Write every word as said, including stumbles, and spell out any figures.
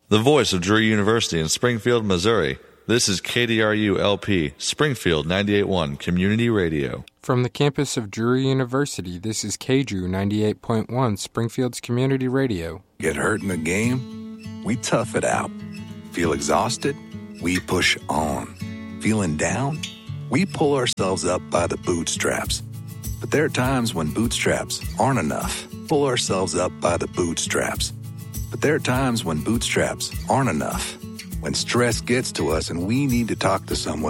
The voice of Drury University in Springfield, Missouri. This is K D R U L P, Springfield ninety-eight point one Community Radio. From the campus of Drury University, this is K D R U ninety-eight point one, Springfield's Community Radio. Get hurt in a game? We tough it out. Feel exhausted? We push on. Feeling down? We pull ourselves up by the bootstraps. But there are times when bootstraps aren't enough. Pull ourselves up by the bootstraps. But there are times when bootstraps aren't enough. When stress gets to us and we need to talk to someone